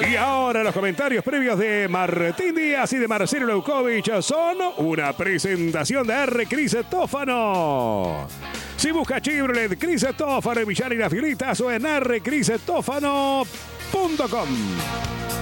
Y ahora los comentarios previos de Martín Díaz y de Marcelo Leukovic son una presentación de R. Cristófano. Si busca Chevrolet Cristófano en Millán y Las Violitas o en rcristófano.com.